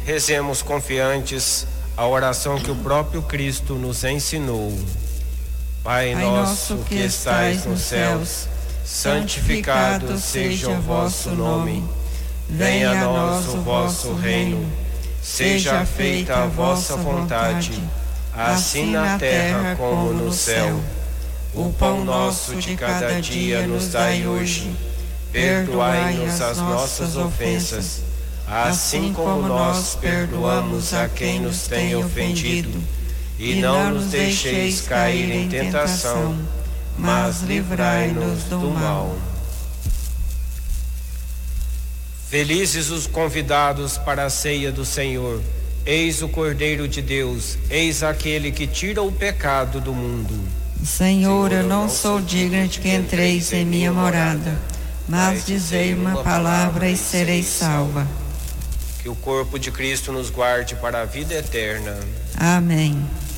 Rezemos confiantes a oração que o próprio Cristo nos ensinou. Pai nosso que estais nos céus, santificado seja o vosso nome. Venha a nós o vosso reino. Seja feita a vossa vontade, assim na terra como no céu. O pão nosso de cada dia nos dai hoje. Perdoai-nos as nossas ofensas, assim como nós perdoamos a quem nos tem ofendido. E não nos deixeis cair em tentação, mas livrai-nos do mal. Felizes os convidados para a ceia do Senhor. Eis o Cordeiro de Deus, eis aquele que tira o pecado do mundo. Senhor, eu não sou digna de que entreis em minha morada, mas dizei uma palavra e serei salva. Que o corpo de Cristo nos guarde para a vida eterna. Amém.